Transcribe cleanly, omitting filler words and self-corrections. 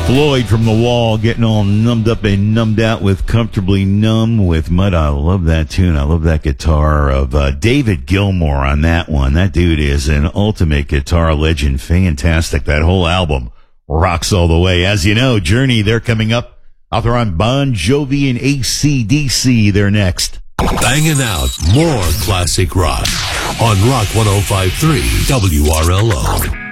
Floyd from The Wall getting all numbed up and numbed out with Comfortably Numb with Mud. I love that tune. I love that guitar of David Gilmour on that one. That dude is an ultimate guitar legend. Fantastic. That whole album rocks all the way. As you know, Journey, they're coming up. Out there on Bon Jovi and AC/DC, they're next. Banging out more classic rock on Rock 105.3 WRLO.